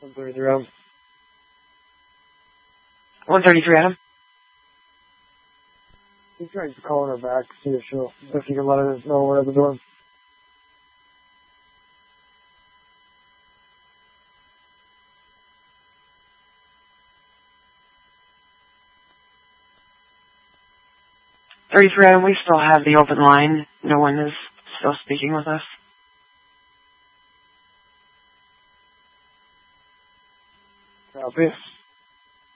133, Adam. 133, Adam. He's trying to call her back, see if you can let her know we're at the door. Adam, we still have the open line. No one is still speaking with us. Copy.